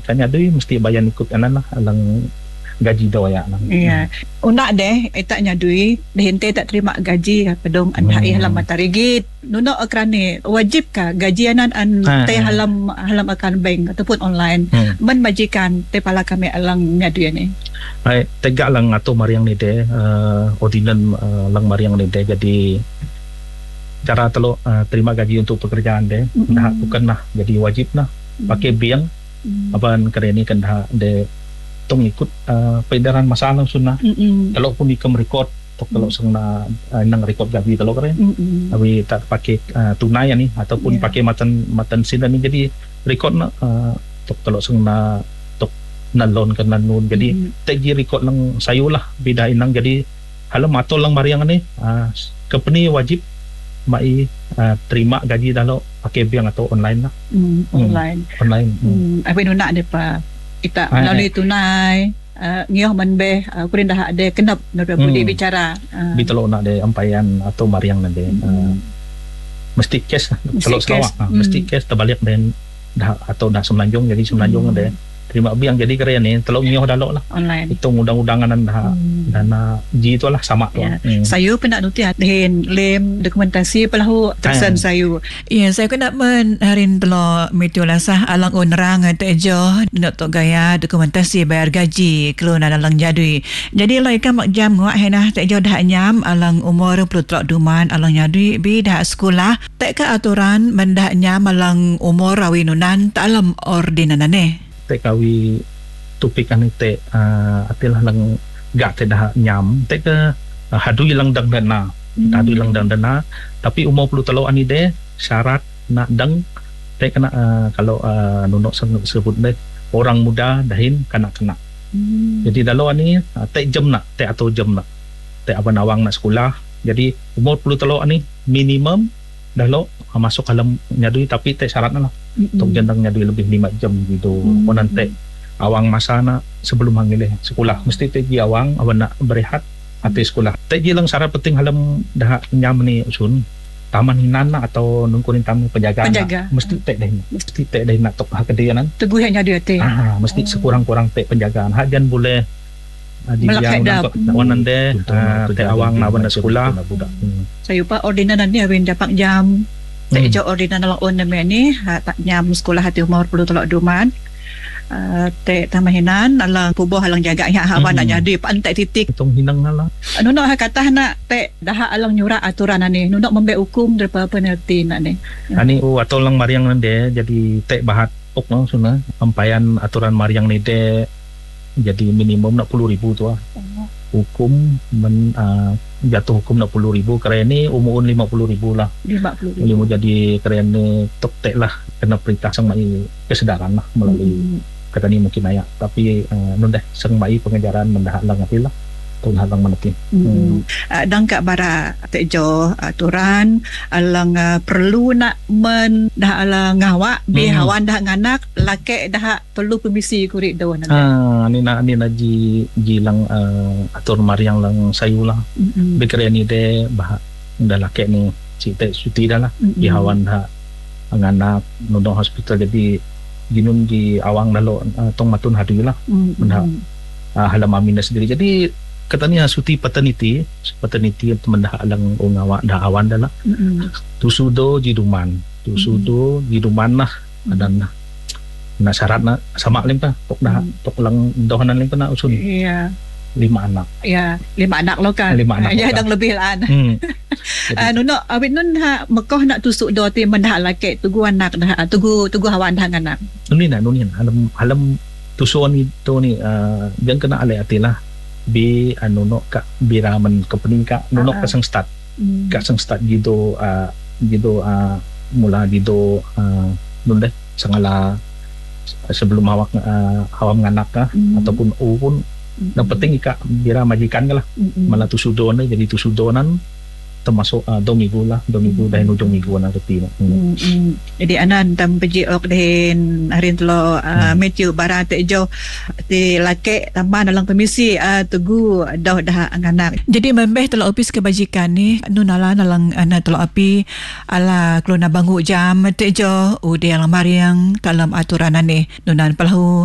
kan nyadui mesti bayar ikut kanan lah alang gaji dawaya lah. Iya. Unak deh tak nyadui dehente tak terima gaji pedong an hai halam matarigit. Nuno akrane wajib ka gaji anan teh halam akan bank ataupun online. Men majikan teh pala kami alang nyadui ni. Ai tegak lang atau mariang ni deh ordinan lang mariang ni deh jadi cara telo terima gaji untuk pekerjaan deh dah bukanlah jadi wajib lah pakai biang aban kereni kan dah de tong ikut peredaran masalah sunnah kalau pun di record tok kalau sengna nang record gaji kalau keren tapi tak pakai tunai ni ataupun pakai matan sin ni jadi record na tok kalau sengna tok nalon kan nanun jadi tegi record lang sayo lah beda inang jadi halam atol lang mariang ni company wajib mai terima gaji dalam pakai bank atau online lah online apa nuna ada pa kita melalui tunai ngioh manbeh kurin dah ada kenap nak budi bicara bitelo nak ada ampayan atau mariang nanti mesti cash kalau Sarawak mesti cash terbalik dan dah atau dah semenanjung jadi semenanjung ada terima biang jadi keren ni telo ngioh dalok lah online hitung undang-undangan dah dana ji itulah sama tu saya pernah nuti hatin lem dokumentasi pelahu tersan saya saya kena men harin telo metulasah alang onrang tejo nak tok gaya dokumentasi bayar gaji keluna dalang jadui jadi lai ka mak jam ngak henah tejo dah nyam alang umur plutrok duman alang jadui bi dah sekolah tek ka aturan mendah nyam alang umur rawinunan talam ordinanane kawi topik kan te atilah lang gak te dah nyam te ke hadu ilang dang dana tapi umur perlu telo ani de syarat nak dang te kena kalau nunok sebut deh orang muda dahin kena jadi dalau ani te jam nak te atau jam nak te aban awang nak sekolah jadi umur perlu telo ani minimum dalau masuk alam nyadui tapi te syaratnya lah untuk jandang nyadui lebih 5 jam gitu nanti awang masa nak sebelum manggil sekolah mesti teji awang awan nak berehat hati sekolah teji lang syarat penting halam dah nyam ni usun taman hinan atau nungkurin tamu penjaga mesti tek dah nak tok hakadianan teguh nyadui ate mesti sekurang-kurang tek penjagaan hajan boleh dibiang wanan de te awang nawan sekolah saya pa ordinan ni awin dapat jam tejo ordinan lang on naman ni tak nyam sekolah hati umur perlu tolak duman te tamahinan alang puboh alang jaga nya hawan nak jadi pantai titik tong hinang lah nuno ha kata nak te dah alang nyurak aturan ni nuno membe hukum daripada penalti nak ni ani atau lang mariang nande jadi te bahat ok no suna ampayan aturan mariang ni de jadi minimum nak 10,000 tu hukum jatuh hukum 60,000 keren ni umur 50,000 lah 50,000 jadi keren ni tok tek lah kena perintah sang mai kesedaran lah melalui kata ni mungkin ayak tapi nun deh sang mai pengejaran mendah lang atil lah tun halang manati dang kak bara tejo aturan alang perlu nak mendah alang ngawak bi hawan dah nganak lake dah perlu permisi kurik dawan ni na ji lang atur mariang lang sayulah bekere ni de bah dah lake ni cite suti dah lah di hawan dah nganak nodong hospital jadi ginun di awang dalo tong matun hadu lah mendah halam amina sendiri jadi katanya suti paternity mendah alang ngawak dah awan dah lah tusudo jiduman lah dan na syarat na sama lim pa tok dah tok lang dohanan lim pa na usun 5 anak 5 anak lo kan 5 anak ya dang lebih lah nuno awit nun ha mekoh nak tusuk do ti mendah lake tugu anak dah tugu hawan dah anak nunin halam tusuan itu ni yang kena ale atilah bi no ka biraman company ka no kasang start gitu mula gitu nun deh sangala sebelum awam nganak ka ataupun pun yang penting ika bira majikan ka lah malah tusudon jadi tusudonan termasuk 2 minggu dahil ujung minggu na rutina jadi anan tam peji ok dehen harin telo Matthew barate jo ti lake tamban dalam permisi tugu dah nganak jadi membeh telo ofis kebajikan ni nunala dalang ana telo api ala klona bangu jam te jo ude alang mariang dalam aturan ni nunan pelahu